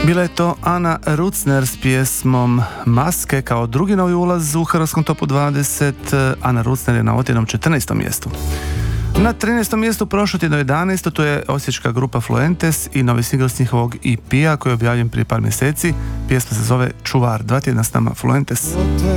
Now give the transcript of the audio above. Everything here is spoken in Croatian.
Bila je to Ana Rucner s pjesmom Maske kao drugi novi ulaz u Hrvatskom topu 20. Ana Rucner je na otjednom 14. mjestu. Na 13. mjestu prošlo tjedno 11. to je osječka grupa Fluentes i novi singl s njihovog EP-a koji je objavljen prije par mjeseci. Pjesma se zove Čuvar. 2 tjedna s nama Fluentes.